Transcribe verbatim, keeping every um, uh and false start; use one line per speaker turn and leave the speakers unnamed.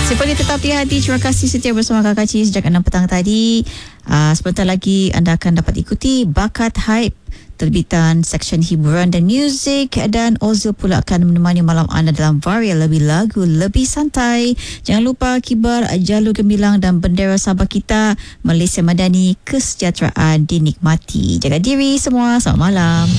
Sifoli tetap di hati. Terima kasih setia bersama Kakak Ci sejak enam petang tadi. Uh, sebentar lagi anda akan dapat ikuti Bakat Hype, terbitan seksyen hiburan dan muzik, dan Ozil pula akan menemani malam anda dalam varia lebih lagu lebih santai. Jangan lupa kibar jalur gemilang dan bendera Sabah kita. Malaysia Madani, kesejahteraan dinikmati. Jaga diri semua. Selamat malam.